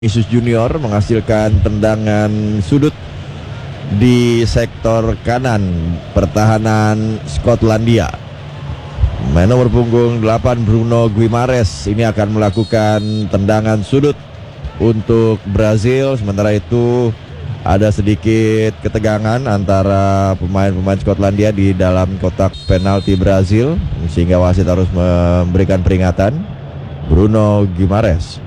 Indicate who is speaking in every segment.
Speaker 1: Vinicius Junior menghasilkan tendangan sudut di sektor kanan pertahanan Skotlandia. Main nomor punggung 8 Bruno Guimares ini akan melakukan tendangan sudut untuk Brazil. Sementara itu ada sedikit ketegangan antara pemain-pemain Skotlandia di dalam kotak penalti Brazil, sehingga wasit harus memberikan peringatan. Bruno Guimares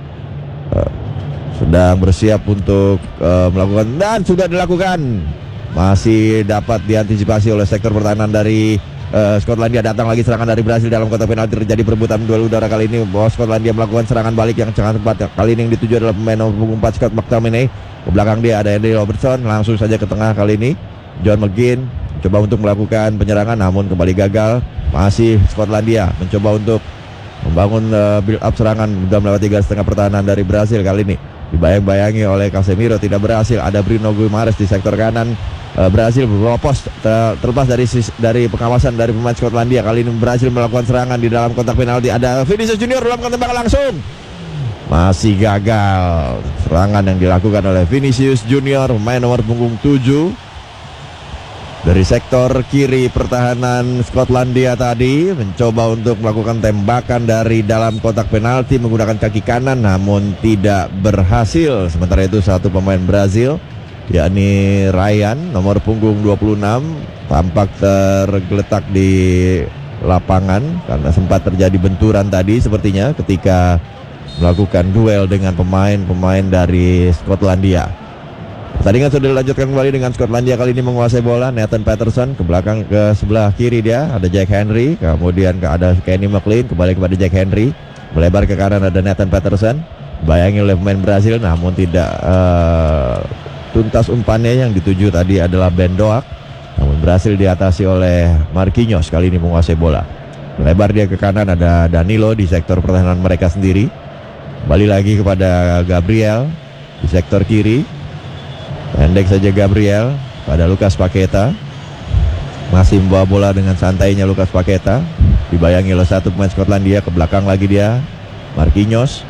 Speaker 1: sedang bersiap untuk melakukan, dan sudah dilakukan. Masih dapat diantisipasi oleh sektor pertahanan dari Skotlandia. Datang lagi serangan dari Brazil dalam kotak penalti. Terjadi perebutan duel udara kali ini. Skotlandia melakukan serangan balik yang sangat tepat. Kali ini yang dituju adalah pemain nomor punggung 4 Scott McTominay. Ke belakang dia ada Andy Robertson. Langsung saja ke tengah kali ini. John McGinn coba untuk melakukan penyerangan, namun kembali gagal. Masih Skotlandia mencoba untuk membangun build up serangan. Sudah melewati garis tengah pertahanan dari Brazil kali ini. Dibayang-bayangi oleh Casemiro, tidak berhasil. Ada Bruno Guimares di sektor kanan. Brazil berlopos terlepas dari pengawasan dari pemain Skotlandia. Kali ini Brazil melakukan serangan di dalam kotak penalti. Ada Vinicius Junior melakukan tembakan langsung. Masih gagal. Serangan yang dilakukan oleh Vinicius Junior, pemain nomor punggung 7 dari sektor kiri pertahanan Skotlandia tadi, mencoba untuk melakukan tembakan dari dalam kotak penalti menggunakan kaki kanan, namun tidak berhasil. Sementara itu satu pemain Brazil, yakni Ryan nomor punggung 26, tampak tergeletak di lapangan karena sempat terjadi benturan tadi sepertinya ketika melakukan duel dengan pemain-pemain dari Skotlandia. Pertandingan sudah dilanjutkan kembali dengan Skotlandia kali ini menguasai bola. Nathan Patterson ke belakang, ke sebelah kiri dia ada Jack Henry, kemudian ada Kenny McLean, kembali kepada Jack Henry, melebar ke kanan ada Nathan Patterson, bayangi oleh pemain Brazil namun tidak tuntas umpannya. Yang dituju tadi adalah Ben Doak, namun berhasil diatasi oleh Marquinhos. Kali ini menguasai bola, melebar dia ke kanan, ada Danilo di sektor pertahanan mereka sendiri, kembali lagi kepada Gabriel di sektor kiri. Pendek saja Gabriel pada Lucas Paqueta. Masih membawa bola dengan santainya Lucas Paqueta, dibayangi oleh satu pemain Skotlandia. Ke belakang lagi dia Marquinhos,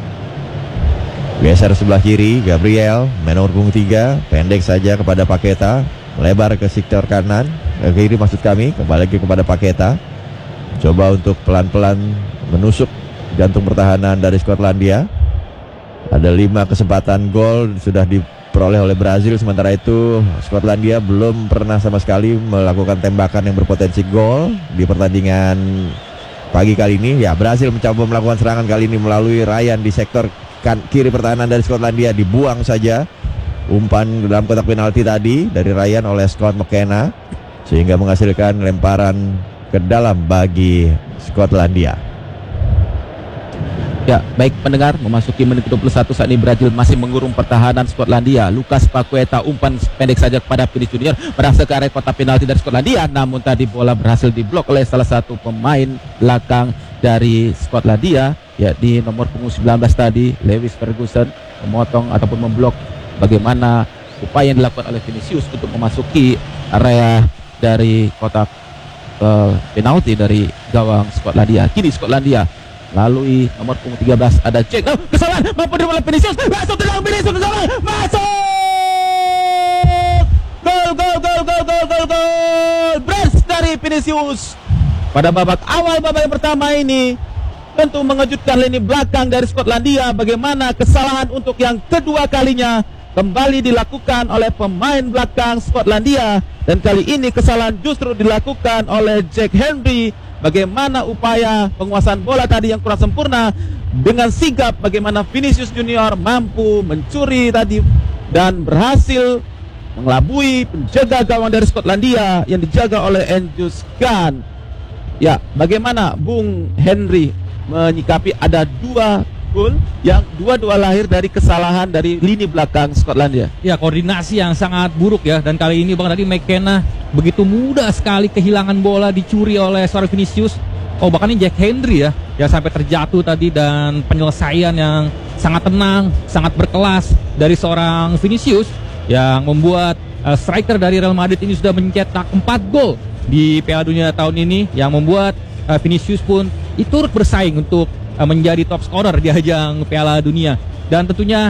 Speaker 1: geser sebelah kiri Gabriel, main nomor punggung 3. Pendek saja kepada Paqueta, melebar ke sektor kanan, ke kiri maksud kami, kembali lagi kepada Paqueta. Coba untuk pelan-pelan menusuk jantung pertahanan dari Skotlandia. Ada 5 kesempatan gol sudah diperoleh oleh Brazil. Sementara itu Skotlandia belum pernah sama sekali melakukan tembakan yang berpotensi gol di pertandingan pagi kali ini. Ya, Brazil mencoba melakukan serangan kali ini melalui Ryan di sektor kiri pertahanan dari Skotlandia. Dibuang saja umpan dalam kotak penalti tadi dari Ryan oleh Scott McKenna, sehingga menghasilkan lemparan ke dalam bagi Skotlandia.
Speaker 2: Ya, baik pendengar, memasuki menit ke-21 saat ini Brazil masih mengurung pertahanan Skotlandia. Lucas Paqueta umpan pendek saja kepada Vinicius Junior, berhasil ke area kotak penalti dari Skotlandia, namun tadi bola berhasil diblok oleh salah satu pemain belakang dari Skotlandia, yakni nomor punggung 19 tadi, Lewis Ferguson, memotong ataupun memblok bagaimana upaya yang dilakukan oleh Vinicius untuk memasuki area dari kotak penalti dari gawang Skotlandia. Kini Skotlandia lalui nomor punggung 13 ada Jack. Kesalahan mampu diterima oleh Vinicius. Masuk tenang Vinicius ke sana. Masuk. Gol. Brace dari Vinicius. Pada babak awal, babak yang pertama ini tentu mengejutkan lini belakang dari Skotlandia. Bagaimana kesalahan untuk yang kedua kalinya kembali dilakukan oleh pemain belakang Skotlandia, dan kali ini kesalahan justru dilakukan oleh Jack Henry. Bagaimana upaya penguasaan bola tadi yang kurang sempurna, dengan sigap bagaimana Vinicius Junior mampu mencuri tadi dan berhasil mengelabui penjaga gawang dari Skotlandia yang dijaga oleh Angus Gunn. Ya, bagaimana Bung Henry menyikapi ada 2 gol yang dua-dua lahir dari kesalahan dari lini belakang Skotlandia?
Speaker 3: Ya, koordinasi yang sangat buruk ya, dan kali ini Bang tadi McKenna begitu mudah sekali kehilangan bola, dicuri oleh seorang Vinicius. Oh, bahkan ini Jack Henry ya yang sampai terjatuh tadi, dan penyelesaian yang sangat tenang, sangat berkelas dari seorang Vinicius yang membuat striker dari Real Madrid ini sudah mencetak 4 gol di Piala Dunia tahun ini, yang membuat Vinicius pun turut bersaing untuk menjadi top scorer di ajang Piala Dunia. Dan tentunya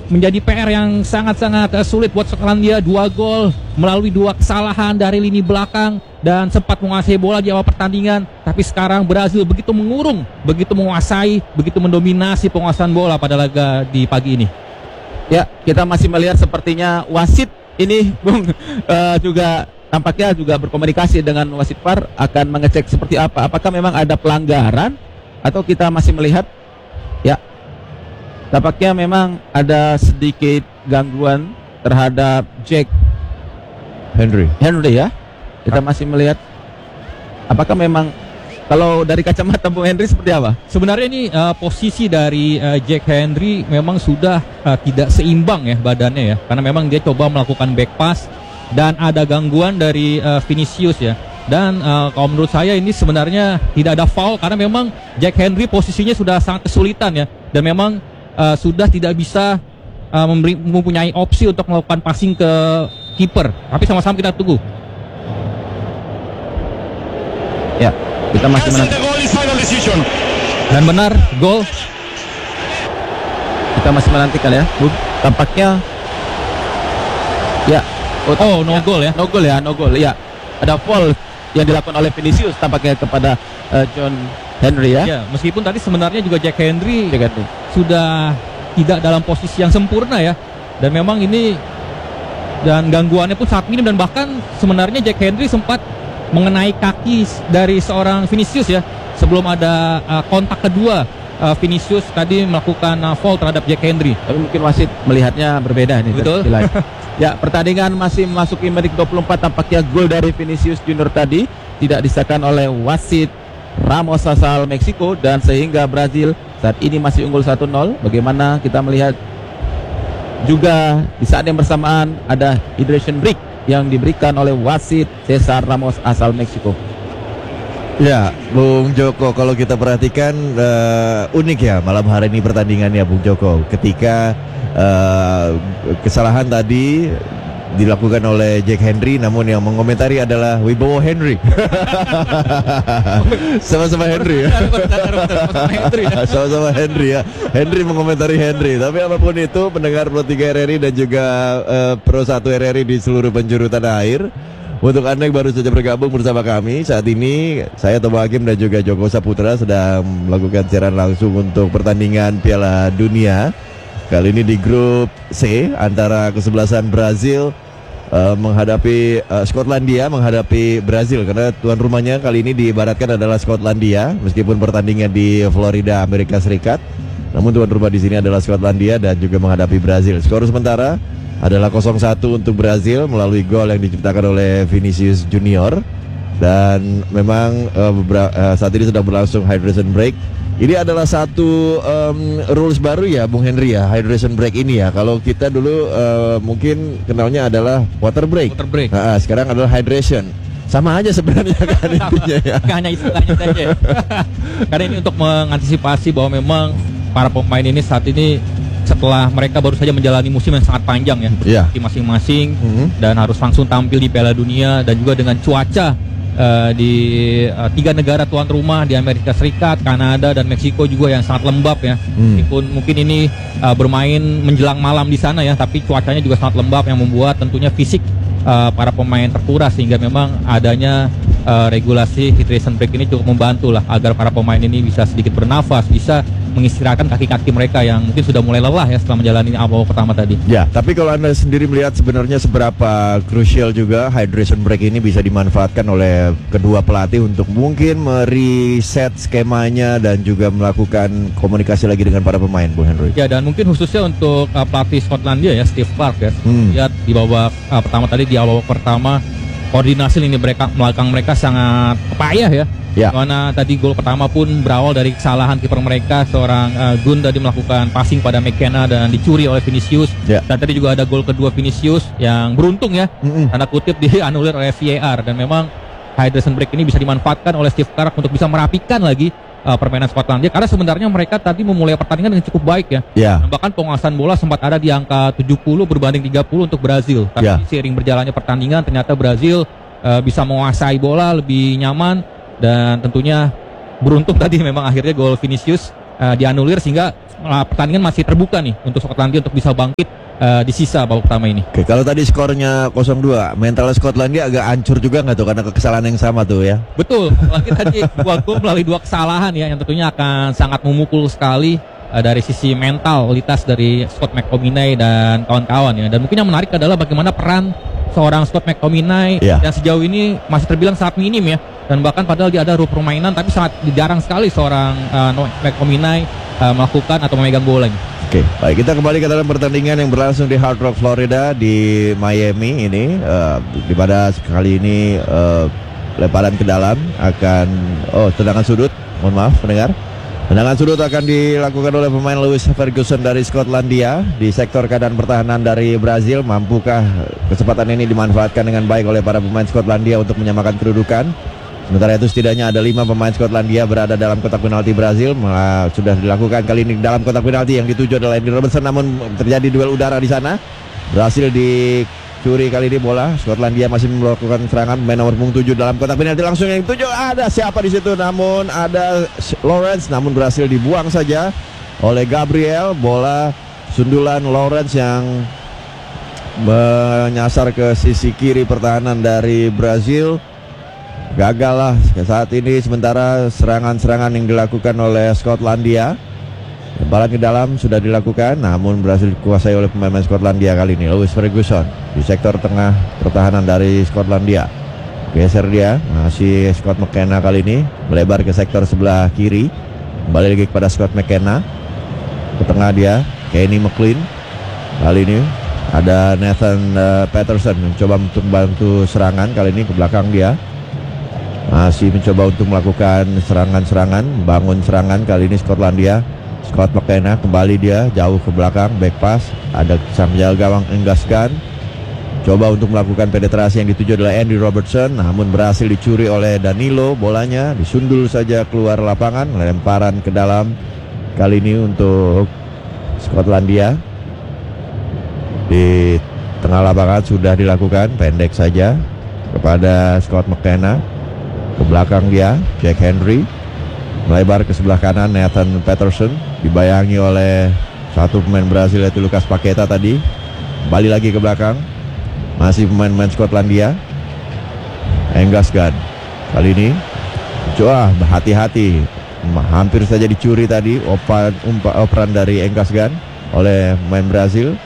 Speaker 3: menjadi PR yang sangat-sangat sulit buat Skotlandia. 2 gol melalui 2 kesalahan dari lini belakang dan sempat menguasai bola di awal pertandingan. Tapi sekarang Brazil begitu mengurung, begitu menguasai, begitu mendominasi penguasaan bola pada laga di pagi ini.
Speaker 2: Ya, kita masih melihat sepertinya wasit ini Bung juga tampaknya juga berkomunikasi dengan wasit VAR akan mengecek seperti apa. Apakah memang ada pelanggaran atau kita masih melihat ya tampaknya memang ada sedikit gangguan terhadap Jack
Speaker 1: Henry.
Speaker 2: Ya. Kita masih melihat apakah memang kalau dari kacamata Bung Henry seperti apa?
Speaker 3: Sebenarnya ini posisi dari Jack Henry memang sudah tidak seimbang ya badannya ya, karena memang dia coba melakukan back pass dan ada gangguan dari Vinicius ya. Dan kalau menurut saya ini sebenarnya tidak ada foul karena memang Jack Henry posisinya sudah sangat kesulitan ya, dan memang sudah tidak bisa mempunyai opsi untuk melakukan passing ke kiper. Tapi sama-sama kita tunggu.
Speaker 2: Ya, kita masih menanti.
Speaker 3: Dan benar gol.
Speaker 2: Kita masih menantikan ya. Tampaknya ya.
Speaker 3: No goal ya.
Speaker 2: No goal ya. Ada foul yang dilakukan oleh Vinicius tampaknya kepada John Henry ya.
Speaker 3: Ya, meskipun tadi sebenarnya juga Jack Henry sudah tidak dalam posisi yang sempurna ya. Dan memang ini dan gangguannya pun sangat minim, dan bahkan sebenarnya Jack Henry sempat mengenai kaki dari seorang Vinicius ya sebelum ada kontak kedua. Vinicius tadi melakukan foul terhadap Jack Henry.
Speaker 2: Tapi mungkin wasit melihatnya berbeda nih.
Speaker 3: Betul.
Speaker 2: Ya, pertandingan masih memasuki menit 24. Tampaknya gol dari Vinicius Junior tadi tidak disahkan oleh wasit Ramos asal Meksiko, dan sehingga Brazil saat ini masih unggul 1-0. Bagaimana kita melihat juga di saat yang bersamaan ada hydration break yang diberikan oleh wasit Cesar Ramos asal Meksiko.
Speaker 1: Ya, Bung Joko, kalau kita perhatikan unik ya malam hari ini pertandingannya, Bung Joko. Ketika kesalahan tadi dilakukan oleh Jack Henry, namun yang mengomentari adalah Wibowo Henry. Sama-sama Henry ya. Sama-sama Henry ya. Henry mengomentari Henry. Tapi apapun itu, pendengar Pro 3 RRI dan juga Pro 1 RRI di seluruh penjuru tanah air, untuk Anda yang baru saja bergabung bersama kami, saat ini saya Toba Hakim dan juga Joko Saputra sedang melakukan siaran langsung untuk pertandingan Piala Dunia. Kali ini di grup C antara kesebelasan Brazil menghadapi Skotlandia menghadapi Brazil, karena tuan rumahnya kali ini diibaratkan adalah Skotlandia meskipun pertandingan di Florida, Amerika Serikat. Namun tuan rumah di sini adalah Skotlandia dan juga menghadapi Brazil. Skor sementara adalah 0-1 untuk Brazil melalui gol yang diciptakan oleh Vinicius Junior. Dan memang saat ini sedang berlangsung hydration break. Ini adalah satu rules baru ya Bung Henry ya, hydration break ini ya. Kalau kita dulu mungkin kenalnya adalah water break. Sekarang adalah hydration. Sama aja sebenarnya kan intinya ya.
Speaker 3: Hanya istilahnya saja. Karena ini untuk mengantisipasi bahwa memang para pemain ini saat ini setelah mereka baru saja menjalani musim yang sangat panjang ya, tim masing-masing, dan harus langsung tampil di Piala Dunia, dan juga dengan cuaca di 3 negara tuan rumah di Amerika Serikat, Kanada, dan Meksiko juga yang sangat lembab ya. Mungkin ini bermain menjelang malam di sana ya, tapi cuacanya juga sangat lembab yang membuat tentunya fisik para pemain terkuras, sehingga memang adanya regulasi hydration break ini cukup membantu lah agar para pemain ini bisa sedikit bernafas, bisa mengistirahatkan kaki-kaki mereka yang mungkin sudah mulai lelah ya setelah menjalani awal pertama tadi. Ya,
Speaker 1: tapi kalau Anda sendiri melihat sebenarnya seberapa krusial juga hydration break ini bisa dimanfaatkan oleh kedua pelatih untuk mungkin mereset skemanya dan juga melakukan komunikasi lagi dengan para pemain, Bung Henry.
Speaker 3: Ya, dan mungkin khususnya untuk pelatih Skotlandia ya, Steve Clarke ya. Lihat di babak pertama tadi, di awal pertama koordinasi lini belakang mereka sangat payah ya. Karena tadi gol pertama pun berawal dari kesalahan kiper mereka, seorang Gun tadi melakukan passing pada McKenna dan dicuri oleh Vinicius. Dan tadi juga ada gol kedua Vinicius yang beruntung ya, tanda kutip dianulir oleh VAR. Dan memang hydration break ini bisa dimanfaatkan oleh Steve Clarke untuk bisa merapikan lagi permainan Skotlandia, karena sebenarnya mereka tadi memulai pertandingan dengan cukup baik ya. Bahkan penguasaan bola sempat ada di angka 70 berbanding 30 untuk Brazil. Tapi seiring berjalannya pertandingan ternyata Brazil bisa menguasai bola lebih nyaman, dan tentunya beruntung tadi memang akhirnya gol Vinicius dianulir, sehingga pertandingan masih terbuka nih untuk Skotlandia untuk bisa bangkit di sisa babak pertama ini.
Speaker 1: Oke, kalau tadi skornya 0-2, mental Skotlandia agak hancur juga nggak tuh karena kesalahan yang sama tuh ya?
Speaker 3: Betul, apalagi tadi 2 gol melalui 2 kesalahan ya yang tentunya akan sangat memukul sekali dari sisi mentalitas dari Scott McTominay dan kawan-kawan ya. Dan mungkin yang menarik adalah bagaimana peran seorang Scott McTominay yang sejauh ini masih terbilang sangat minim ya. Dan bahkan padahal dia ada ruang permainan, tapi sangat jarang sekali seorang McTominay melakukan atau memegang bola.
Speaker 1: Oke, baik, kita kembali ke dalam pertandingan yang berlangsung di Hard Rock, Florida di Miami ini, di pada kali ini lemparan ke dalam akan tendangan sudut, mohon maaf pendengar. Tendangan sudut akan dilakukan oleh pemain Lewis Ferguson dari Skotlandia di sektor kanan pertahanan dari Brazil. Mampukah kesempatan ini dimanfaatkan dengan baik oleh para pemain Skotlandia untuk menyamakan kedudukan? Sementara itu setidaknya ada 5 pemain Skotlandia berada dalam kotak penalti Brazil. Sudah dilakukan kali ini dalam kotak penalti yang dituju adalah Andy Robertson, namun terjadi duel udara di sana. Berhasil dicuri kali ini bola. Skotlandia masih melakukan serangan. Pemain nomor punggung 7 dalam kotak penalti langsung yang dituju. Ada siapa di situ? Namun ada Lawrence, namun berhasil dibuang saja oleh Gabriel. Bola sundulan Lawrence yang menyasar ke sisi kiri pertahanan dari Brazil. Gagal lah saat ini. Sementara serangan-serangan yang dilakukan oleh Skotlandia, lemparan ke dalam sudah dilakukan, namun berhasil dikuasai oleh pemain Skotlandia kali ini. Lewis Ferguson di sektor tengah pertahanan dari Skotlandia, geser dia, masih Scott McKenna kali ini melebar ke sektor sebelah kiri, kembali lagi kepada Scott McKenna, ke tengah dia Kenny McLean. Kali ini ada Nathan Patterson mencoba untuk bantu serangan, kali ini ke belakang dia. Masih mencoba untuk melakukan serangan-serangan, bangun serangan kali ini Skotlandia. Scott McKenna kembali dia jauh ke belakang, back pass. Ada sang penjaga gawang Enggaskan, coba untuk melakukan penetrasi yang dituju adalah Andy Robertson, namun berhasil dicuri oleh Danilo. Bolanya disundul saja keluar lapangan, lemparan ke dalam kali ini untuk Skotlandia. Di tengah lapangan sudah dilakukan, pendek saja kepada Scott McKenna. Ke belakang dia Jack Henry, melebar ke sebelah kanan Nathan Patterson, dibayangi oleh satu pemain Brazil yaitu Lucas Paqueta tadi. Kembali lagi ke belakang, masih pemain-pemain Skotlandia. Enggaskan kali ini coba hati-hati, hampir saja dicuri tadi operan dari Enggaskan oleh pemain Brazil.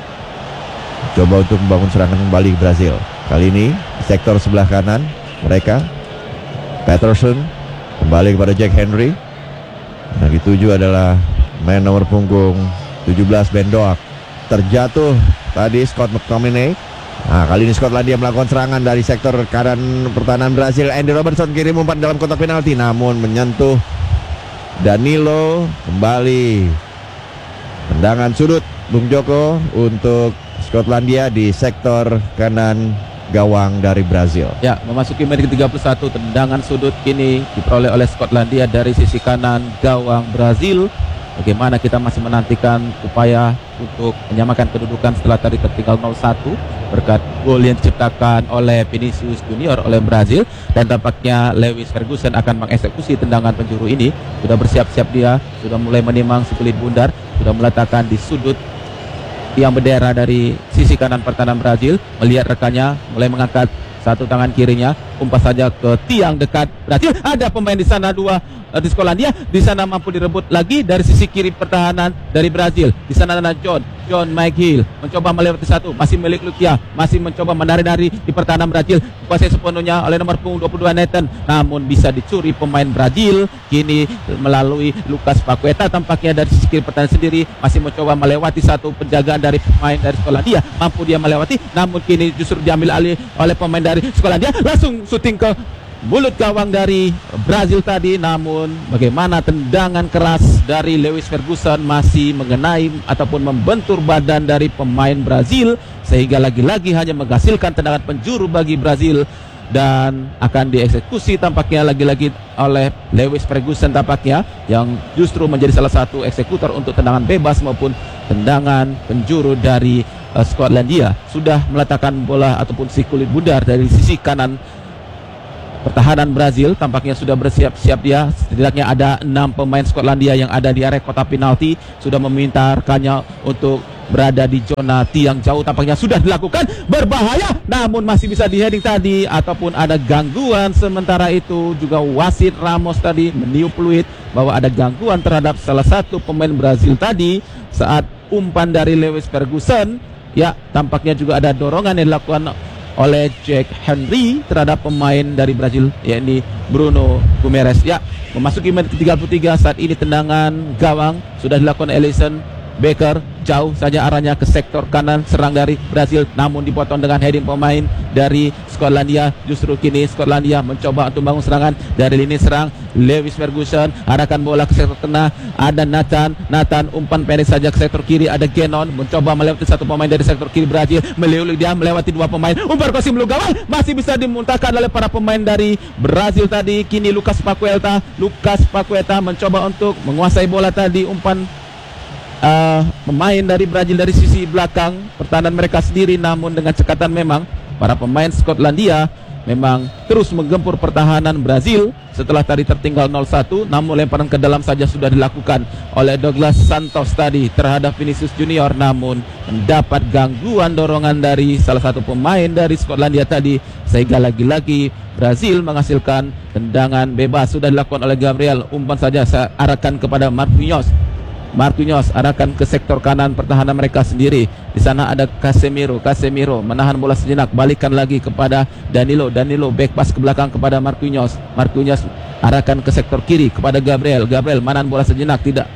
Speaker 1: Coba untuk membangun serangan kembali Brazil. Kali ini sektor sebelah kanan mereka. Patterson kembali kepada Jack Henry. Yang dituju adalah main nomor punggung 17 Ben Doak. Terjatuh tadi Scott McTominay. Nah, kali ini Skotlandia melakukan serangan dari sektor kanan pertahanan Brazil. Andy Robertson kirim umpan dalam kotak penalti, namun menyentuh Danilo. Kembali tendangan sudut Bung Joko untuk Skotlandia di sektor kanan gawang dari Brazil.
Speaker 2: Ya, memasuki menit ke-31, tendangan sudut kini diperoleh oleh Skotlandia dari sisi kanan gawang Brazil. Bagaimana kita masih menantikan upaya untuk menyamakan kedudukan setelah tadi tertinggal 0-1 berkat gol yang diciptakan oleh Vinicius Junior oleh Brazil. Dan tampaknya Lewis Ferguson akan mengeksekusi tendangan penjuru ini. Sudah bersiap-siap dia, sudah mulai menimang si kulit bundar, sudah meletakkan di sudut yang bendera dari sisi kanan pertahanan Brazil. Melihat rekannya mulai mengangkat satu tangan kirinya, umpas saja ke tiang dekat Brazil. Ada pemain di sana dua di Skotlandia, di sana mampu direbut lagi dari sisi kiri pertahanan dari Brazil. Di sana ada John McGill mencoba melewati satu, masih milik Lukia, masih mencoba menari-nari di pertahanan Brazil. Kuasai sepenuhnya oleh nomor punggung 22 Nathan, namun bisa dicuri pemain Brazil. Kini melalui Lucas Paqueta tampaknya dari sisi kiri pertahanan sendiri, masih mencoba melewati satu penjagaan dari pemain dari Skotlandia. Mampu dia melewati, namun kini justru diambil alih oleh pemain dari Skotlandia. Langsung syuting ke mulut gawang dari Brazil tadi, namun bagaimana tendangan keras dari Lewis Ferguson masih mengenai ataupun membentur badan dari pemain Brazil, sehingga lagi-lagi hanya menghasilkan tendangan penjuru bagi Brazil dan akan dieksekusi tampaknya lagi-lagi oleh Lewis Ferguson tampaknya, yang justru menjadi salah satu eksekutor untuk tendangan bebas maupun tendangan penjuru dari Skotlandia. Sudah meletakkan bola ataupun si kulit bundar dari sisi kanan pertahanan Brazil tampaknya sudah bersiap-siap dia. Setidaknya ada 6 pemain Skotlandia yang ada di area kotak penalti, sudah meminta rekannya untuk berada di zona tiang jauh. Tampaknya sudah dilakukan, berbahaya, namun masih bisa di-heading tadi, ataupun ada gangguan. Sementara itu juga wasit Ramos tadi meniup peluit bahwa ada gangguan terhadap salah satu pemain Brazil tadi saat umpan dari Lewis Ferguson. Ya, tampaknya juga ada dorongan yang dilakukan oleh Jack Henry terhadap pemain dari Brazil, yakni Bruno Guimaraes. Ya, memasuki menit ke-33 saat ini tendangan gawang sudah dilakukan Alisson Becker, jauh saja arahnya ke sektor kanan serang dari Brazil, namun dipotong dengan heading pemain dari Skotlandia. Justru kini Skotlandia mencoba untuk bangun serangan dari lini serang. Lewis Ferguson arahkan bola ke sektor tengah, ada Nathan umpan pendek saja ke sektor kiri, ada Genon mencoba melewati satu pemain dari sektor kiri Brazil, melewati dua pemain, umpan crossing belum gawang, masih bisa dimuntahkan oleh para pemain dari Brazil tadi. Kini Lucas Paqueta mencoba untuk menguasai bola tadi, umpan pemain dari Brazil dari sisi belakang pertahanan mereka sendiri, namun dengan cekatan memang para pemain Skotlandia memang terus menggempur pertahanan Brazil setelah tadi tertinggal 0-1, namun lemparan ke dalam saja sudah dilakukan oleh Douglas Santos tadi terhadap Vinicius Junior, namun mendapat gangguan dorongan dari salah satu pemain dari Skotlandia tadi, sehingga lagi-lagi Brazil menghasilkan tendangan bebas. Sudah dilakukan oleh Gabriel, umpan saja saya arahkan kepada Marquinhos arahkan ke sektor kanan pertahanan mereka sendiri. Di sana ada Casemiro menahan bola sejenak, balikan lagi kepada Danilo, back pass ke belakang kepada Marquinhos arahkan ke sektor kiri kepada Gabriel menahan bola sejenak, tidak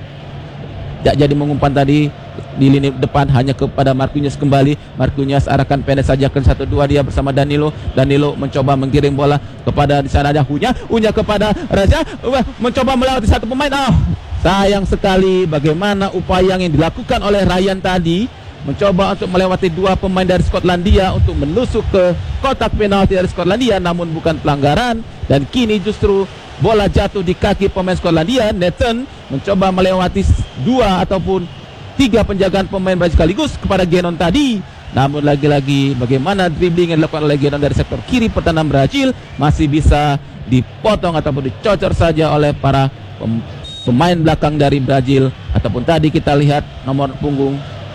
Speaker 2: jadi mengumpan tadi di lini depan, hanya kepada Marquinhos kembali. Marquinhos arahkan pendek saja ke 1-2 dia bersama Danilo mencoba menggiring bola kepada, di sana ada Unya kepada Raja, mencoba melewati satu pemain. Sayang sekali bagaimana upaya yang dilakukan oleh Ryan tadi, mencoba untuk melewati dua pemain dari Skotlandia untuk menusuk ke kotak penalti dari Skotlandia, namun bukan pelanggaran. Dan kini justru bola jatuh di kaki pemain Skotlandia. Nathan mencoba melewati 2 ataupun 3 penjagaan pemain Brazil sekaligus kepada Genon tadi, namun lagi-lagi bagaimana dribbling yang dilakukan oleh Genon dari sektor kiri pertahanan Brazil masih bisa dipotong ataupun dicocor saja oleh para pemain belakang dari Brazil. Ataupun tadi kita lihat nomor punggung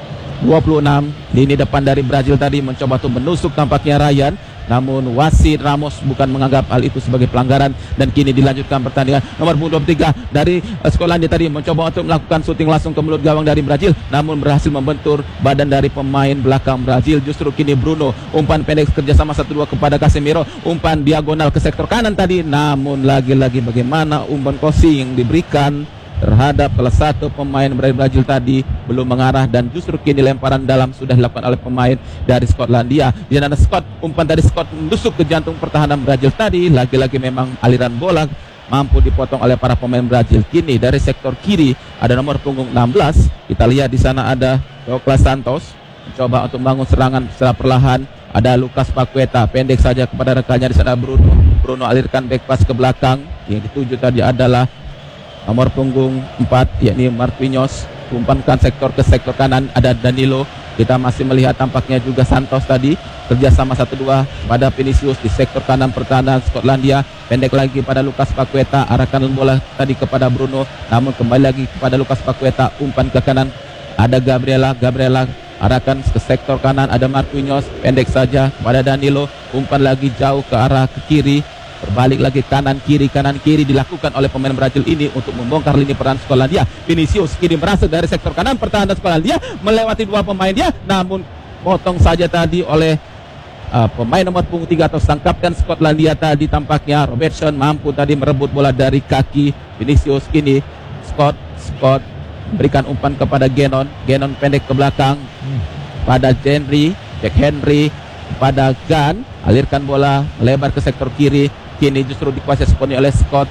Speaker 2: 26 lini depan dari Brazil tadi mencoba untuk menusuk tampaknya Ryan, namun wasit Ramos bukan menganggap hal itu sebagai pelanggaran. Dan kini dilanjutkan pertandingan. Nomor punggung 23 dari Skotlandia tadi mencoba untuk melakukan syuting langsung ke mulut gawang dari Brazil, namun berhasil membentur badan dari pemain belakang Brazil. Justru kini Bruno, umpan pendek kerjasama 1-2 kepada Casemiro, umpan diagonal ke sektor kanan tadi, namun lagi-lagi bagaimana umpan crossing yang diberikan terhadap salah satu pemain dari Brazil tadi belum mengarah, dan justru kini lemparan dalam sudah dilakukan oleh pemain dari Skotlandia. Di sana umpan dari Scott menusuk ke jantung pertahanan Brazil tadi. Lagi-lagi memang aliran bola mampu dipotong oleh para pemain Brazil. Kini dari sektor kiri ada nomor punggung 16. Kita lihat di sana ada Douglas Santos mencoba untuk membangun serangan secara perlahan. Ada Lucas Paqueta pendek saja kepada rekannya. Di sana Bruno alirkan back pass ke belakang. Yang dituju tadi adalah nomor punggung 4, yakni Marquinhos, umpankan sektor ke sektor kanan, ada Danilo. Kita masih melihat tampaknya juga Santos tadi kerjasama 1-2 pada Vinicius di sektor kanan pertahanan Skotlandia. Pendek lagi pada Lucas Paqueta, arahkan bola tadi kepada Bruno, namun kembali lagi kepada Lucas Paqueta, umpan ke kanan, ada Gabriela arahkan ke sektor kanan, ada Marquinhos, pendek saja pada Danilo, umpan lagi jauh ke arah ke kiri, berbalik lagi kanan kiri dilakukan oleh pemain Brazil ini untuk membongkar lini peran Skotlandia. Vinicius kini merasuk dari sektor kanan pertahanan Skotlandia, melewati 2 pemain dia, namun potong saja tadi oleh pemain nomor punggung 3 atau sang kapten Skotlandia tadi. Tampaknya Robertson mampu tadi merebut bola dari kaki Vinicius. Kini Scott memberikan umpan kepada Genon pendek ke belakang pada Jack Henry pada Gunn, alirkan bola melebar ke sektor kiri. Kini justru dikuasai sepenuhnya oleh Scott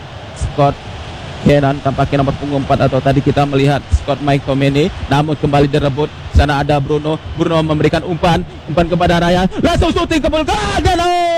Speaker 2: Genon, tampaknya nomor punggung 4 atau tadi kita melihat Scott McTominay, namun kembali direbut. Sana ada Bruno memberikan umpan kepada Ryan, langsung syuting ke belakang.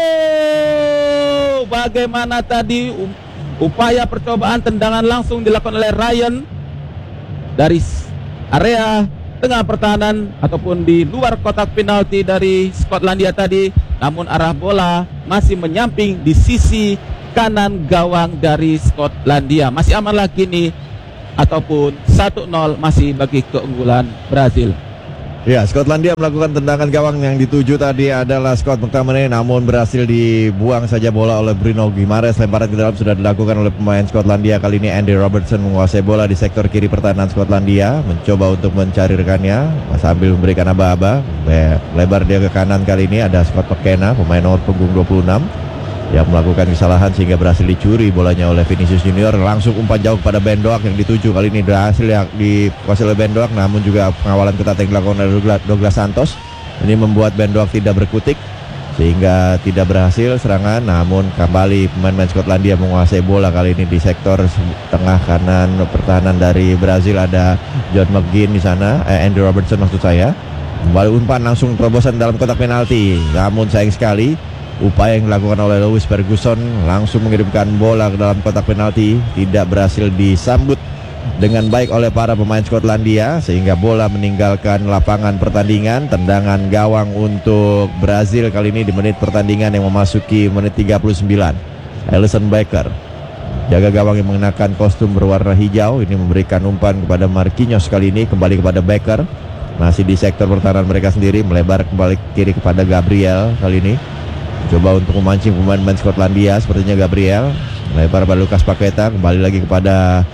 Speaker 2: Bagaimana tadi upaya percobaan tendangan langsung dilakukan oleh Ryan dari area tengah pertahanan ataupun di luar kotak penalti dari Skotlandia tadi, namun arah bola masih menyamping di sisi kanan gawang dari Skotlandia. Masih aman lagi nih, ataupun 1-0 masih bagi keunggulan Brazil.
Speaker 1: Ya, Skotlandia melakukan tendangan gawang yang dituju tadi adalah Scott McTominay, namun berhasil dibuang saja bola oleh Bruno Guimaraes. Lemparan ke dalam sudah dilakukan oleh pemain Skotlandia. Kali ini Andy Robertson menguasai bola di sektor kiri pertahanan Skotlandia, mencoba untuk mencari rekannya sambil memberikan aba-aba. Lebar dia ke kanan, kali ini ada Scott McKenna, pemain nomor punggung 26, yang melakukan kesalahan sehingga berhasil dicuri bolanya oleh Vinicius Junior. Langsung umpan jauh kepada Ben Doak yang dituju, kali ini berhasil yang dikuasai oleh Ben Doak, namun juga pengawalan ketat yang dilakukan oleh Douglas Santos. Ini membuat Ben Doak tidak berkutik sehingga tidak berhasil serangan, namun kembali pemain Skotlandia menguasai bola kali ini di sektor tengah kanan pertahanan dari Brazil. Ada John McGinn di sana, Andy Robertson maksud saya. Kembali umpan langsung terobosan dalam kotak penalti, namun sayang sekali upaya yang dilakukan oleh Lewis Ferguson langsung mengirimkan bola ke dalam kotak penalti tidak berhasil disambut dengan baik oleh para pemain Skotlandia, sehingga bola meninggalkan lapangan pertandingan. Tendangan gawang untuk Brazil kali ini di menit pertandingan yang memasuki menit 39. Alisson Becker, jaga gawang yang mengenakan kostum berwarna hijau, ini memberikan umpan kepada Marquinhos. Kali ini kembali kepada Becker, masih di sektor pertahanan mereka sendiri, melebar kembali kiri kepada Gabriel. Kali ini coba untuk memancing pemain Skotlandia, sepertinya Gabriel melebar pada Lucas Paqueta, kembali lagi kepada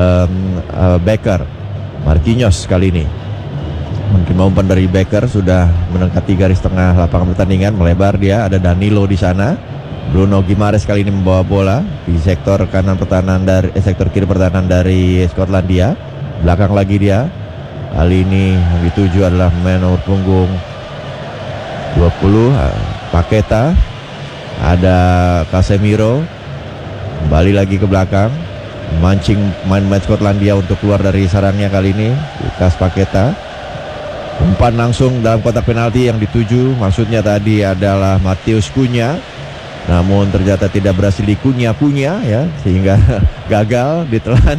Speaker 1: Becker. Marquinhos kali ini mungkin umpan dari Becker sudah mendekati garis tengah lapangan pertandingan, melebar dia, ada Danilo di sana. Bruno Guimaraes kali ini membawa bola di sektor kanan pertahanan dari sektor kiri pertahanan dari Skotlandia. Belakang lagi dia, kali ini yang dituju adalah pemain nomor punggung 20, Paqueta. Ada Casemiro, kembali lagi ke belakang, memancing pemain Skotlandia untuk keluar dari sarangnya. Kali ini Lucas Paqueta, umpan langsung dalam kotak penalti yang dituju, maksudnya tadi adalah Matheus Cunha, namun ternyata tidak berhasil dikunyah-kunyah ya, sehingga gagal ditelan.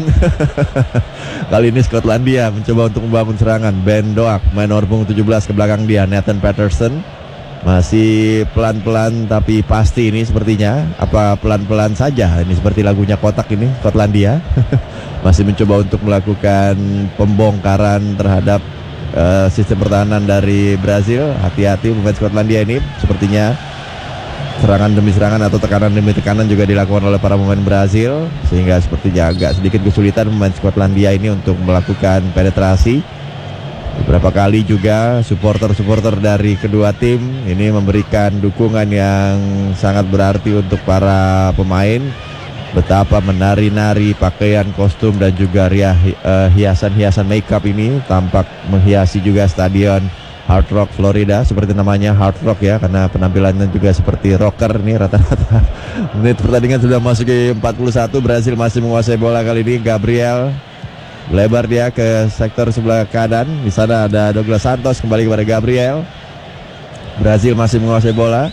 Speaker 1: Kali ini Skotlandia mencoba untuk membangun serangan. Ben Doak, main nomor punggung 17, ke belakang dia Nathan Patterson. Masih pelan-pelan tapi pasti ini sepertinya. Apa pelan-pelan saja? Ini seperti lagunya Kotak ini, Skotlandia. Masih mencoba untuk melakukan pembongkaran terhadap sistem pertahanan dari Brazil. Hati-hati pemain Skotlandia ini, sepertinya serangan demi serangan atau tekanan demi tekanan juga dilakukan oleh para pemain Brazil, sehingga sepertinya agak sedikit kesulitan pemain Skotlandia ini untuk melakukan penetrasi. Beberapa kali juga supporter-supporter dari kedua tim ini memberikan dukungan yang sangat berarti untuk para pemain. Betapa menari-nari pakaian kostum dan juga hiasan-hiasan makeup ini tampak menghiasi juga stadion Hard Rock Florida, seperti namanya Hard Rock ya, karena penampilannya juga seperti rocker nih rata-rata. Menit pertandingan sudah masuk ke 41, Brazil masih menguasai bola kali ini. Gabriel lebar dia ke sektor sebelah kanan. Di sana ada Douglas Santos, kembali kepada Gabriel. Brazil masih menguasai bola.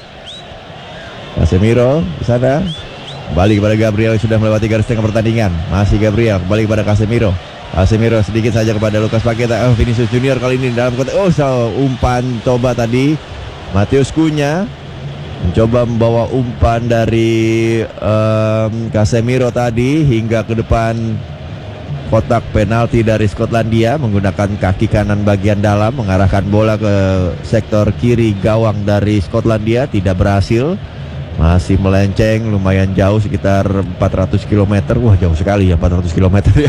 Speaker 1: Casemiro di sana, kembali kepada Gabriel, sudah melewati garis tengah pertandingan. Masih Gabriel, kembali kepada Casemiro. Casemiro sedikit saja kepada Lucas Paqueta. Vinicius Junior kali ini dalam konteks umpan coba tadi Matheus Cunha mencoba membawa umpan dari Casemiro tadi hingga ke depan kotak penalti dari Skotlandia, menggunakan kaki kanan bagian dalam mengarahkan bola ke sektor kiri gawang dari Skotlandia, tidak berhasil. Masih melenceng lumayan jauh, sekitar 400 km. Wah, jauh sekali ya, 400 km ya.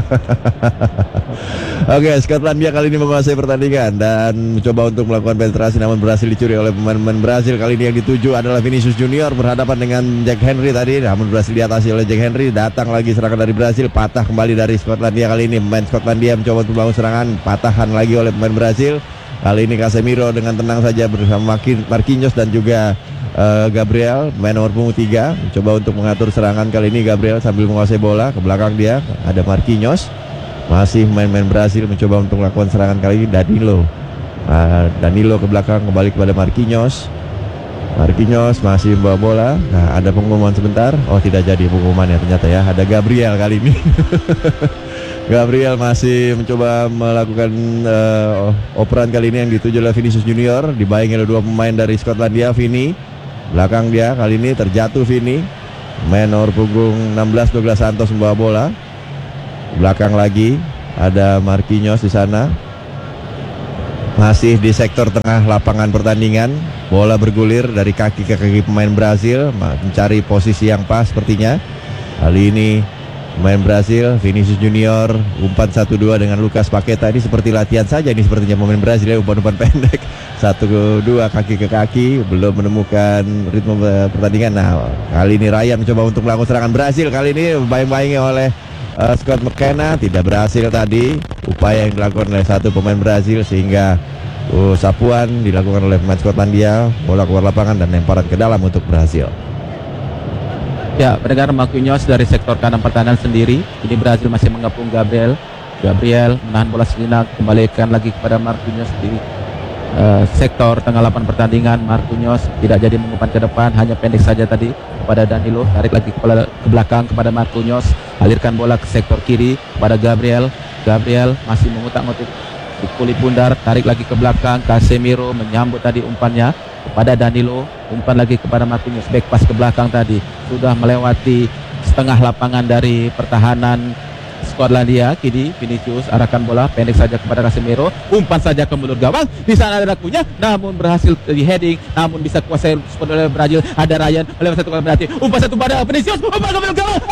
Speaker 1: Oke, Skotlandia kali ini menguasai pertandingan dan mencoba untuk melakukan penetrasi, namun berhasil dicuri oleh pemain-pemain Brazil. Kali ini yang dituju adalah Vinicius Junior berhadapan dengan Jack Henry tadi, namun berhasil diatasi oleh Jack Henry. Datang lagi serangan dari Brazil, patah kembali dari Skotlandia. Kali ini pemain Skotlandia mencoba untuk membangun serangan, patahan lagi oleh pemain Brazil. Kali ini Casemiro dengan tenang saja bersama Marquinhos dan juga Gabriel, main nomor punggung 3, mencoba untuk mengatur serangan. Kali ini Gabriel sambil menguasai bola, ke belakang dia ada Marquinhos. Masih main-main Brazil mencoba untuk melakukan serangan, kali ini Danilo. Danilo ke belakang, kembali kepada Marquinhos. Marquinhos masih membawa bola. Nah, ada pengumuman sebentar. Oh, tidak jadi pengumumannya ternyata ya. Ada Gabriel kali ini. Gabriel masih mencoba melakukan operan kali ini yang dituju oleh Vinicius Junior, dibayangi oleh dua pemain dari Skotlandia. Vini belakang dia, kali ini terjatuh Vini. Main nomor punggung 16 Douglas Santos membawa bola. Belakang lagi ada Marquinhos di sana. Masih di sektor tengah lapangan pertandingan. Bola bergulir dari kaki ke kaki pemain Brazil, mencari posisi yang pas sepertinya. Kali ini pemain Brazil, Vinicius Junior, umpan 1-2 dengan Lucas Paqueta. Ini seperti latihan saja ini sepertinya pemain Brazil ya, umpan-umpan pendek 1-2 kaki ke kaki, belum menemukan ritme pertandingan. Nah, kali ini Ryan mencoba untuk melakukan serangan Brazil. Kali ini bayang-bayangnya oleh Scott McKenna, tidak berhasil tadi upaya yang dilakukan oleh satu pemain Brazil, sehingga sapuan dilakukan oleh pemain Skotlandia. Bola keluar lapangan dan lemparan ke dalam untuk Brazil.
Speaker 2: Ya, pendengar, Marquinhos dari sektor kanan pertahanan sendiri. Ini Brazil masih mengepung Gabriel menahan bola sejenak, kembalikan lagi kepada Marquinhos di sektor tengah lapangan pertandingan. Marquinhos tidak jadi mengumpan ke depan, hanya pendek saja tadi kepada Danilo, tarik lagi ke belakang kepada Marquinhos, alirkan bola ke sektor kiri kepada Gabriel masih mengutak-ngutik di kulit bundar, tarik lagi ke belakang. Casemiro menyambut tadi umpannya kepada Danilo, umpan lagi kepada Marquinhos, back pass ke belakang tadi, sudah melewati setengah lapangan dari pertahanan Skotlandia. Kini Vinicius arahkan bola pendek saja kepada Casemiro, umpan saja ke mulut gawang. Di sana ada Dakunya, namun berhasil di heading, namun bisa kuasai oleh Brazil. Ada Ryan melewati satu kali berarti, umpan satu pada Vinicius, umpan ke mulut gawang.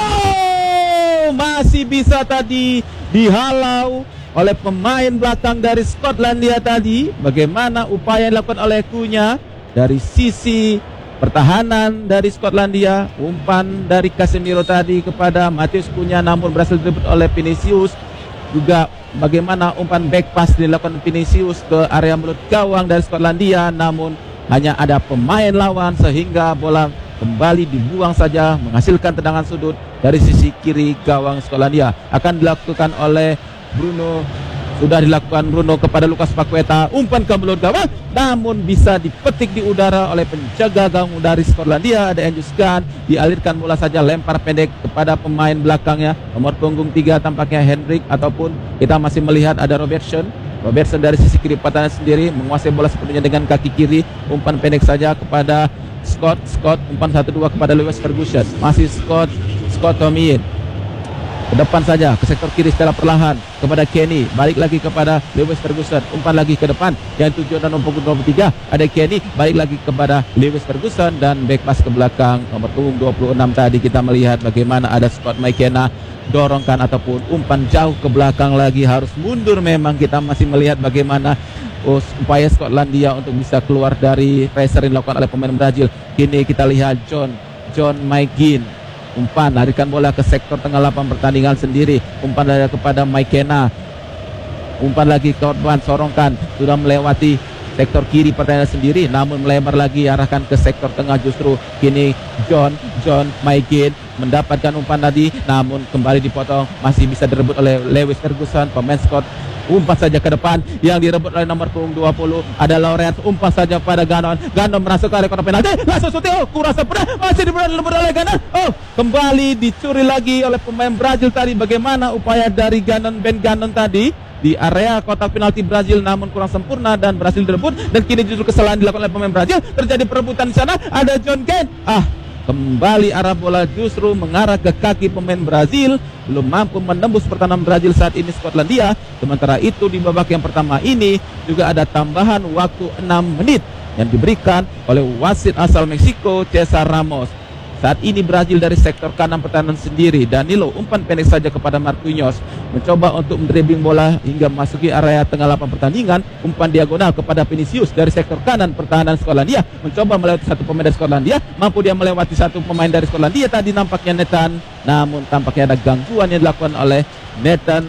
Speaker 2: Masih bisa tadi dihalau oleh pemain belakang dari Skotlandia tadi. Bagaimana upaya yang dilakukan oleh Cunha dari sisi pertahanan dari Skotlandia. Umpan dari Casemiro tadi kepada Matheus Cunha, namun berhasil direbut oleh Vinicius. Juga bagaimana umpan back pass dilakukan Vinicius ke area mulut gawang dari Skotlandia, namun hanya ada pemain lawan sehingga bola kembali dibuang saja, menghasilkan tendangan sudut dari sisi kiri gawang Skotlandia. Akan dilakukan oleh Bruno. Sudah dilakukan Bruno kepada Lucas Paqueta, umpan ke mulut gawang, namun bisa dipetik di udara oleh penjaga gawang dari Skotlandia, ada Angus Gunn. Dialirkan bola saja, lempar pendek kepada pemain belakangnya, nomor punggung 3 tampaknya Hendrik, ataupun kita masih melihat ada Robertson dari sisi kiri pertahanan sendiri, menguasai bola sepenuhnya dengan kaki kiri, umpan pendek saja kepada Scott, umpan 1-2 kepada Lewis Ferguson, masih Scott Tomiyin ke depan saja ke sektor kiri secara perlahan kepada Kenny, balik lagi kepada Lewis Ferguson, umpan lagi ke depan yang tujuan nomor 23 ada Kenny, balik lagi kepada Lewis Ferguson dan back pass ke belakang nomor punggung 26. Tadi kita melihat bagaimana ada Scott McKenna dorongkan ataupun umpan jauh ke belakang lagi, harus mundur. Memang kita masih melihat bagaimana upaya Skotlandia untuk bisa keluar dari pressure yang dilakukan oleh pemain Brazil. Kini kita lihat John McGinn, umpan larikan bola ke sektor tengah lapangan pertandingan sendiri, umpan dari kepada McKenna, umpan lagi korban sorongkan, sudah melewati sektor kiri pertandingan sendiri, namun melebar lagi arahkan ke sektor tengah. Justru kini John McGinn mendapatkan umpan tadi, namun kembali dipotong, masih bisa direbut oleh Lewis Ferguson, pemain Scott. Umpan saja ke depan yang direbut oleh nomor punggung 20 ada Lawrence, umpan saja pada Gannon merasuk ke area kotak penalti, langsung syuting, kurang sempurna, masih direbut oleh Gannon. Kembali dicuri lagi oleh pemain Brazil tadi. Bagaimana upaya dari Ben Gannon tadi di area kotak penalti Brazil, namun kurang sempurna dan berhasil direbut. Dan kini justru kesalahan dilakukan oleh pemain Brazil, terjadi perebutan di sana, ada John Kane. Kembali arah bola justru mengarah ke kaki pemain Brazil, belum mampu menembus pertahanan Brazil saat ini Skotlandia. Sementara itu di babak yang pertama ini juga ada tambahan waktu 6 menit yang diberikan oleh wasit asal Meksiko Cesar Ramos. Saat ini Brazil dari sektor kanan pertahanan sendiri, Danilo umpan pendek saja kepada Marquinhos, mencoba untuk mendribbling bola hingga memasuki area tengah lapangan pertandingan, umpan diagonal kepada Vinicius dari sektor kanan pertahanan Skotlandia, mencoba melewati satu pemain dari Skotlandia, mampu dia melewati satu pemain dari Skotlandia tadi nampaknya Nathan, namun tampaknya ada gangguan yang dilakukan oleh Nathan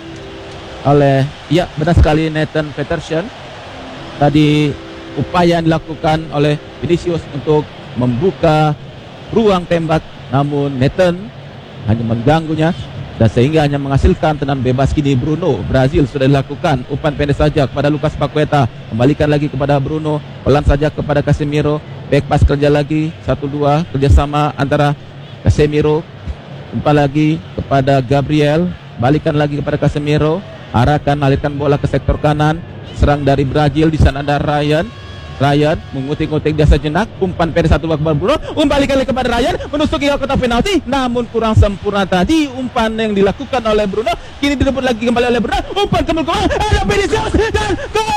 Speaker 2: Petersen. Tadi upaya yang dilakukan oleh Vinicius untuk membuka ruang tembak, namun Nathan hanya mengganggunya dan sehingga hanya menghasilkan tendangan bebas. Kini Bruno Brazil sudah dilakukan, umpan pendek saja kepada Lucas Paqueta, kembalikan lagi kepada Bruno, pelan saja kepada Casemiro, back pass kerja lagi 1-2 kerjasama antara Casemiro, umpan lagi kepada Gabriel, balikan lagi kepada Casemiro, alirkan bola ke sektor kanan, serang dari Brazil. Di sana ada Ryan, Ryan mengutik-utik dia sejenak, umpan pendek satu babak Bruno, kembali kepada Ryan menusuk ke kotak penalti, namun kurang sempurna tadi umpan yang dilakukan oleh Bruno. Kini direbut lagi kembali oleh Bruno, umpan ke gol, ada Vinicius dan gol!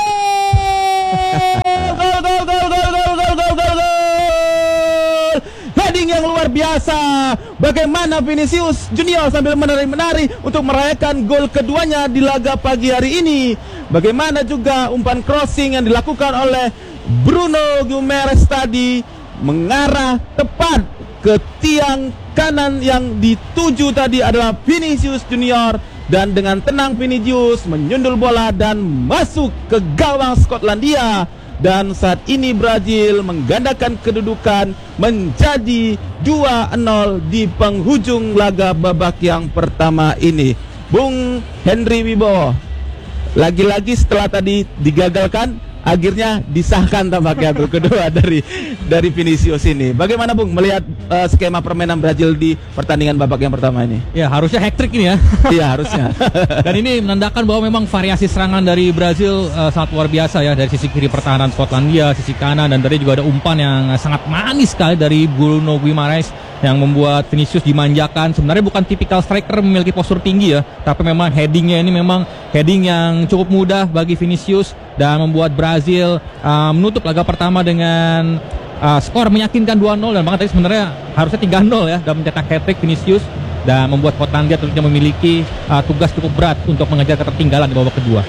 Speaker 2: Heading yang luar biasa. Bagaimana Vinicius Junior sambil menari-menari untuk merayakan gol keduanya di laga pagi hari ini. Bagaimana juga umpan crossing yang dilakukan oleh Bruno Guimaraes tadi mengarah tepat ke tiang kanan yang dituju tadi adalah Vinicius Junior, dan dengan tenang Vinicius menyundul bola dan masuk ke gawang Skotlandia. Dan saat ini Brazil menggandakan kedudukan menjadi 2-0 di penghujung laga babak yang pertama ini. Bung Henry Wibowo, lagi-lagi setelah tadi digagalkan, akhirnya disahkan tampaknya gol kedua dari Vinicius ini. Bagaimana Bung melihat skema permainan Brazil di pertandingan babak yang pertama ini?
Speaker 3: Ya harusnya hat-trick ini ya.
Speaker 2: Iya harusnya.
Speaker 3: Dan ini menandakan bahwa memang variasi serangan dari Brazil sangat luar biasa ya. Dari sisi kiri pertahanan Skotlandia, sisi kanan, dan tadi juga ada umpan yang sangat manis sekali dari Bruno Guimaraes yang membuat Vinicius dimanjakan. Sebenarnya bukan tipikal striker memiliki postur tinggi ya, tapi memang headingnya ini memang heading yang cukup mudah bagi Vinicius dan membuat Brazil menutup laga pertama dengan skor meyakinkan 2-0, dan bahkan tadi sebenarnya harusnya 3-0 ya, dan mencetak hat-trick Vinicius dan membuat Skotlandia tentunya memiliki tugas cukup berat untuk mengejar ketertinggalan di babak kedua.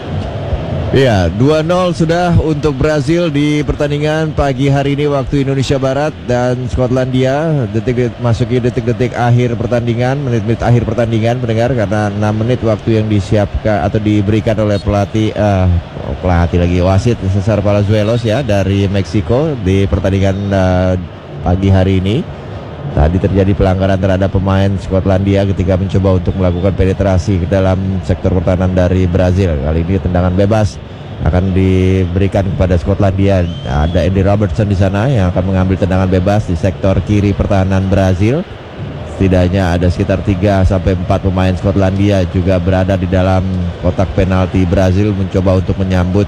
Speaker 1: Ya, 2-0 sudah untuk Brazil di pertandingan pagi hari ini waktu Indonesia Barat, dan Skotlandia masuki detik-detik akhir pertandingan, menit-menit akhir pertandingan pendengar, karena 6 menit waktu yang disiapkan atau diberikan oleh pelatih lagi wasit Cesar Palazuelos ya dari Meksiko di pertandingan pagi hari ini. Tadi terjadi pelanggaran terhadap pemain Skotlandia ketika mencoba untuk melakukan penetrasi ke dalam sektor pertahanan dari Brazil. Kali ini tendangan bebas akan diberikan kepada Skotlandia. Ada Andy Robertson di sana yang akan mengambil tendangan bebas di sektor kiri pertahanan Brazil. Setidaknya ada sekitar 3-4 pemain Skotlandia juga berada di dalam kotak penalti Brazil mencoba untuk menyambut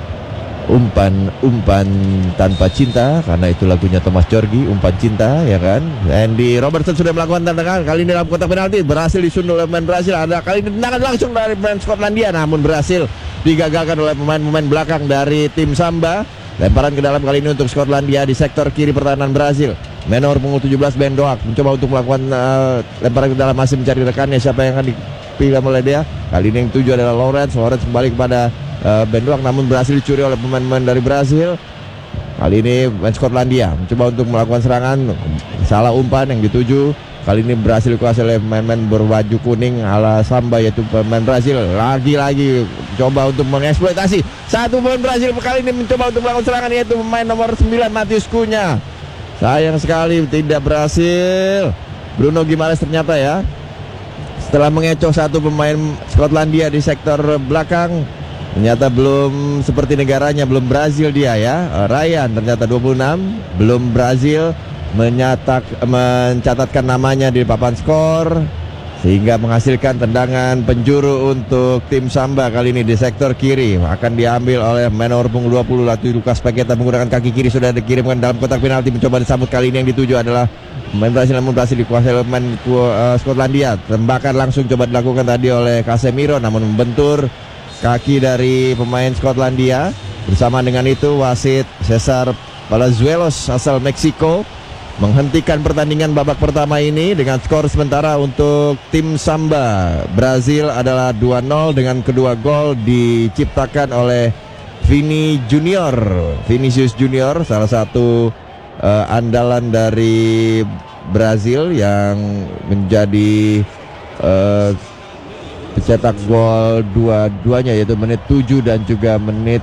Speaker 1: umpan tanpa cinta, karena itu lagunya Thomas Djorghi, umpan cinta ya kan. Andy Robertson sudah melakukan tendangan kali ini dalam kotak penalti, berhasil disundul oleh pemain Brazil. Ada kali ini tendangan langsung dari pemain Skotlandia, namun berhasil digagalkan oleh pemain-pemain belakang dari tim Samba. Lemparan ke dalam kali ini untuk Skotlandia di sektor kiri pertahanan Brazil. Menor punggung 17 Ben Doak mencoba untuk melakukan lemparan ke dalam, masih mencari rekannya siapa yang akan dipilih oleh dia. Kali ini yang tuju adalah Lawrence kembali kepada Ben Doak, namun berhasil dicuri oleh pemain-pemain dari Brazil. Kali ini pemain Skotlandia mencoba untuk melakukan serangan, salah umpan yang dituju. Kali ini berhasil dikuasai oleh pemain-pemain berbaju kuning ala Samba, yaitu pemain Brazil. Lagi-lagi coba untuk mengeksploitasi satu pemain Brazil, kali ini mencoba untuk melakukan serangan, yaitu pemain nomor 9 Matheus Cunha. Sayang sekali tidak berhasil. Bruno Guimaraes ternyata ya, setelah mengecoh satu pemain Skotlandia di sektor belakang, ternyata belum seperti negaranya, belum Brazil dia ya. Ryan ternyata 26, belum Brazil mencatatkan namanya di papan skor, sehingga menghasilkan tendangan penjuru untuk tim Samba. Kali ini di sektor kiri akan diambil oleh menor punggung 20 Lucas Paqueta menggunakan kaki kiri, sudah dikirimkan dalam kotak penalti, mencoba disambut. Kali ini yang dituju adalah pemain Brazil, namun berhasil dikuasai oleh pemain Skotlandia. Tembakan langsung coba dilakukan tadi oleh Casemiro, namun membentur kaki dari pemain Skotlandia. Bersama dengan itu wasit Cesar Palazuelos asal Meksiko menghentikan pertandingan babak pertama ini dengan skor sementara untuk tim Samba Brazil adalah 2-0 dengan kedua gol diciptakan oleh Vinicius Junior, salah satu andalan dari Brazil yang menjadi pencetak gol dua-duanya, yaitu menit 7 dan juga menit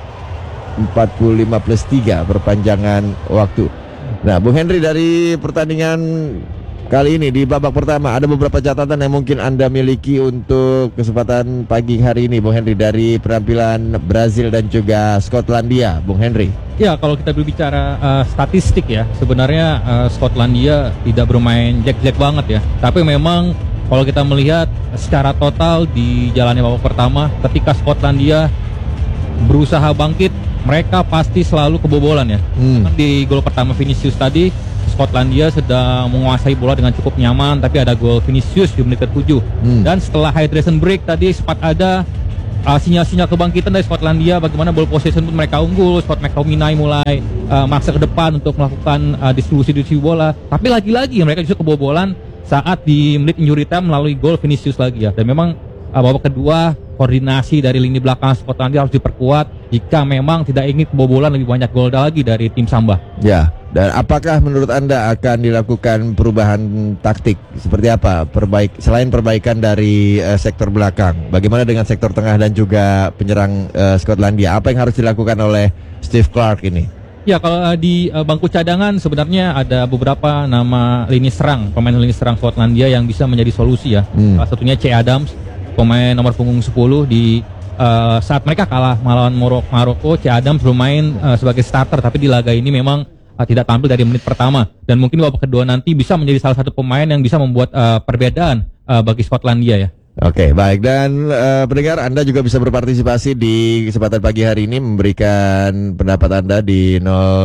Speaker 1: 45+3 perpanjangan waktu. Nah, Bung Henry, dari pertandingan kali ini di babak pertama ada beberapa catatan yang mungkin Anda miliki untuk kesempatan pagi hari ini, Bung Henry, dari penampilan Brazil dan juga Skotlandia, Bung Henry.
Speaker 3: Ya, kalau kita berbicara statistik ya, sebenarnya Skotlandia tidak bermain jack-jack banget ya. Tapi memang kalau kita melihat secara total di jalannya babak pertama, ketika Skotlandia berusaha bangkit mereka pasti selalu kebobolan ya. Di gol pertama Vinicius tadi, Skotlandia sedang menguasai bola dengan cukup nyaman, tapi ada gol Vinicius di menit ke-7. Dan setelah hydration break tadi sempat ada sinyal-sinyal kebangkitan dari Skotlandia, bagaimana ball possession pun mereka unggul. Scott McTominay mulai maksa ke depan untuk melakukan distribusi bola, tapi lagi-lagi mereka justru kebobolan saat di menit injury time melalui gol Vinicius lagi ya. Dan memang babak kedua koordinasi dari lini belakang Skotlandia harus diperkuat jika memang tidak ingin kebobolan lebih banyak gol lagi dari tim Samba.
Speaker 1: Ya, dan apakah menurut Anda akan dilakukan perubahan taktik seperti apa? Selain perbaikan dari sektor belakang, bagaimana dengan sektor tengah dan juga penyerang Skotlandia? Apa yang harus dilakukan oleh Steve Clarke ini?
Speaker 3: Ya, kalau di bangku cadangan sebenarnya ada beberapa nama pemain lini serang Skotlandia yang bisa menjadi solusi ya. Salah satunya C. Adams, pemain nomor punggung 10 di saat mereka kalah melawan Maroko. C. Adams bermain sebagai starter, tapi di laga ini memang tidak tampil dari menit pertama, dan mungkin babak kedua nanti bisa menjadi salah satu pemain yang bisa membuat perbedaan bagi Skotlandia ya.
Speaker 1: Oke, baik. Dan pendengar, Anda juga bisa berpartisipasi di kesempatan pagi hari ini, memberikan pendapat Anda di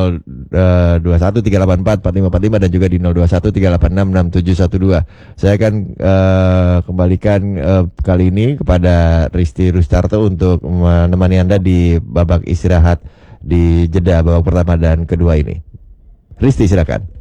Speaker 1: 0213844545 dan juga di 0213866712. Saya akan kembalikan kali ini kepada Risti Rustarto untuk menemani Anda di babak istirahat di jeda babak pertama dan kedua ini. Risti, silakan.